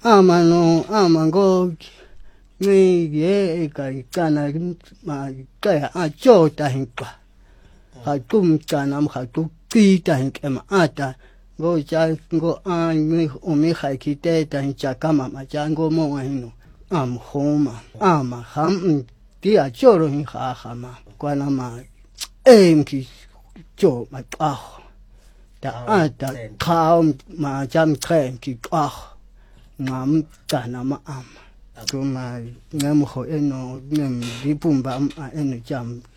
amano amango ni ye kana ma kaya achota hinkwa hatum kana hatu kita hinkema ata go cha go ni umi haikite ta hincha kama machango mo hino am homa ama ham dia choro hin ha hama kwana ma emki cho ma ah ta ata kaum ma jam tren ki ah ngam kana ma ama kuma ngam ho eno ngam dipumba eno jam